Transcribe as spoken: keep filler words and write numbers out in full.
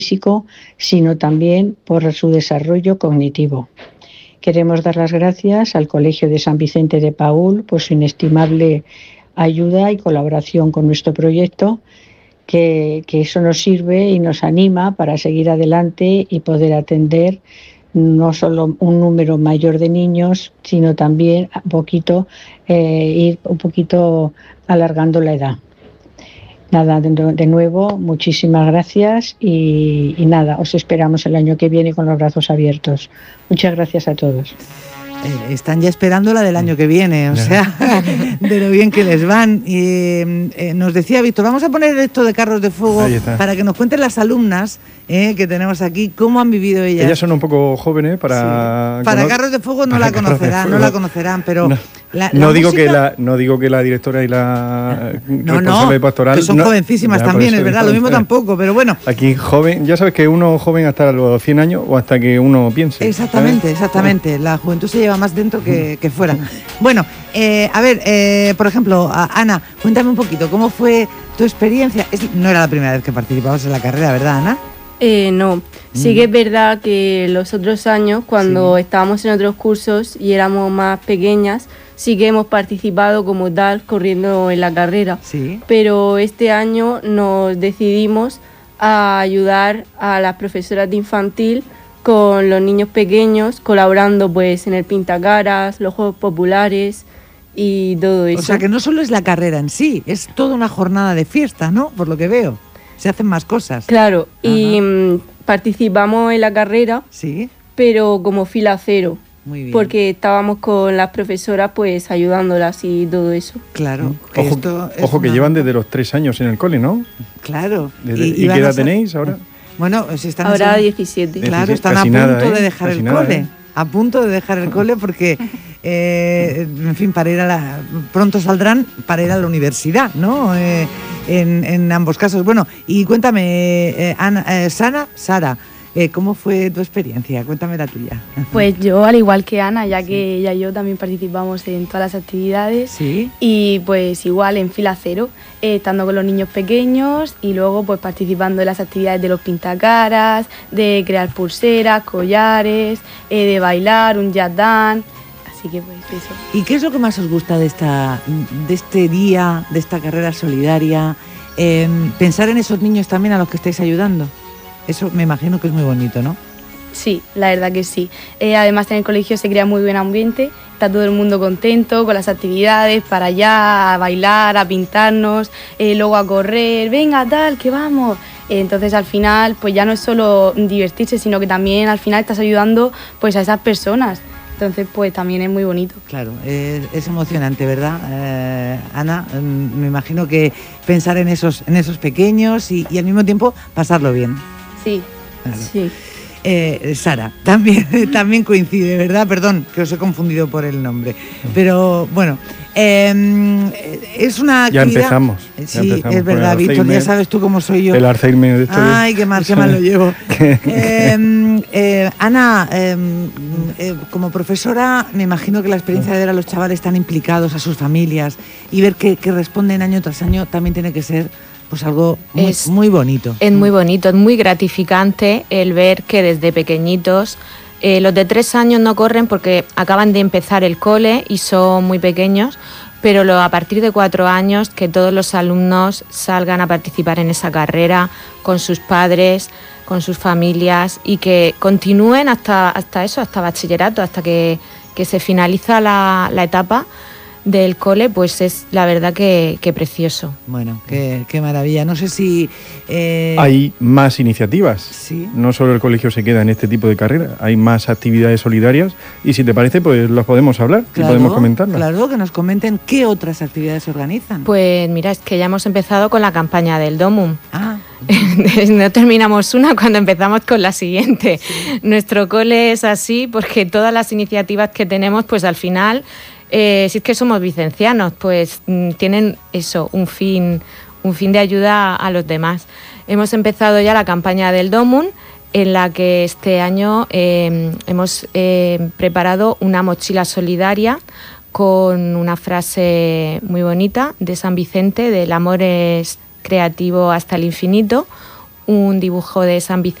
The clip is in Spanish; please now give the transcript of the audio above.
físico, sino también por su desarrollo cognitivo. Queremos dar las gracias al Colegio de San Vicente de Paúl por su inestimable ayuda y colaboración con nuestro proyecto, que, que eso nos sirve y nos anima para seguir adelante y poder atender no solo un número mayor de niños, sino también un poquito, eh, ir un poquito alargando la edad. Nada, de, de nuevo, muchísimas gracias y, y nada, os esperamos el año que viene con los brazos abiertos. Muchas gracias a todos. Eh, están ya esperando la del año que viene, o sea, de lo bien que les van. Y eh, nos decía Víctor, vamos a poner esto de carros de fuego para que nos cuenten las alumnas eh, que tenemos aquí, cómo han vivido ellas. Ellas son un poco jóvenes para... Sí. Para carros de fuego no la conocerán, no la conocerán, pero... No. La, la no, digo música... que la, no digo que la directora y la no, responsable no, pastoral... que son no, jovencísimas ya, también, es verdad, lo mismo tampoco, pero bueno. Aquí joven, ya sabes que uno joven hasta los cien años o hasta que uno piense. Exactamente, ¿sabes? exactamente. La juventud se lleva más dentro que, que fuera. Bueno, eh, a ver, eh, por ejemplo, Ana, cuéntame un poquito, ¿cómo fue tu experiencia? Es, no era la primera vez que participabas en la carrera, ¿verdad, Ana? Eh, no, sí que es verdad que los otros años, cuando sí. estábamos en otros cursos y éramos más pequeñas, sí que hemos participado como tal, corriendo en la carrera. Sí. Pero este año nos decidimos a ayudar a las profesoras de infantil con los niños pequeños, colaborando pues en el Pintacaras, los Juegos Populares y todo eso. O sea que no solo es la carrera en sí, es toda una jornada de fiesta, ¿no? Por lo que veo. Se hacen más cosas. Claro, Ajá. y mmm, participamos en la carrera, ¿sí? pero como fila cero. Muy bien. Porque estábamos con las profesoras pues ayudándolas y todo eso. Claro. Que ojo esto ojo que una... llevan desde los tres años en el cole, ¿no? Claro. Desde, ¿Y, y qué edad tenéis ahora? Bueno, si están ahora en... diecisiete. Claro, están a punto nada, ¿eh? de dejar Casi el nada, cole. ¿eh? A punto de dejar el cole porque, eh, en fin, para ir a la... pronto saldrán para ir a la universidad, ¿no? Eh, en, en ambos casos. Bueno, y cuéntame, eh, Ana, eh, Sana, Sara, eh, ¿cómo fue tu experiencia? Cuéntame la tuya. Pues yo, al igual que Ana, ya que ella y yo también participamos en todas las actividades. Sí. Y pues igual en fila cero, eh, estando con los niños pequeños y luego pues participando en las actividades de los pintacaras, de crear pulseras, collares, eh, de bailar, un jazz dance. Así que pues eso. ¿Y qué es lo que más os gusta de esta, de este día, de esta carrera solidaria? Eh, pensar en esos niños también a los que estáis ayudando. Eso me imagino que es muy bonito, ¿no? Sí, la verdad que sí. Eh, además en el colegio se crea muy buen ambiente, está todo el mundo contento con las actividades, para allá, a bailar, a pintarnos, eh, luego a correr, venga tal, que vamos. Eh, entonces al final pues ya no es solo divertirse, sino que también al final estás ayudando pues a esas personas. Entonces, pues también es muy bonito. Claro, es, es emocionante, ¿verdad? Eh, Ana, me imagino que pensar en esos, en esos pequeños y, y al mismo tiempo pasarlo bien. Sí, claro. sí. Eh, Sara, también, también coincide, ¿verdad? Perdón, que os he confundido por el nombre. Pero bueno, eh, es una actividad... Ya empezamos. Sí, ya empezamos es verdad, Víctor, ya sabes tú cómo soy yo. El Alzheimer de esto. Ay, qué mal, qué mal lo llevo. eh, eh, Ana, eh, eh, como profesora, me imagino que la experiencia de ver a los chavales tan implicados, a sus familias, y ver que, que responden año tras año, también tiene que ser... pues algo muy, es, muy bonito. Es muy bonito, es muy gratificante el ver que desde pequeñitos, eh, los de tres años no corren porque acaban de empezar el cole y son muy pequeños, pero lo, a partir de cuatro años que todos los alumnos salgan a participar en esa carrera con sus padres, con sus familias y que continúen hasta, hasta eso, hasta bachillerato, hasta que, que se finaliza la, la etapa del cole, pues es la verdad que, que precioso. Bueno, qué, qué maravilla. No sé si... Eh... Hay más iniciativas. Sí. No solo el colegio se queda en este tipo de carrera, hay más actividades solidarias y si te parece, pues las podemos hablar, claro, y podemos comentarlas. Claro, que nos comenten qué otras actividades se organizan. Pues mira, es que ya hemos empezado con la campaña del Domum. Ah. No terminamos una cuando empezamos con la siguiente. Sí. Nuestro cole es así porque todas las iniciativas que tenemos, pues al final... Eh, si es que somos vicencianos, pues mm, tienen eso, un fin, un fin de ayuda a, a los demás. Hemos empezado ya la campaña del Domum, en la que este año eh, hemos eh, preparado una mochila solidaria con una frase muy bonita de San Vicente, del amor es creativo hasta el infinito, un dibujo de San Vicente